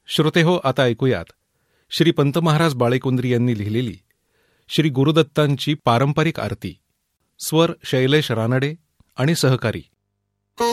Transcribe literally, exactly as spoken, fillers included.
श्रोतेहो, आता ऐकूयात श्री पंत महाराज बाळेकुंद्री यांनी लिहिलेली श्री गुरुदत्तांची पारंपरिक आरती. स्वर शैलेश रानडे आणि सहकारी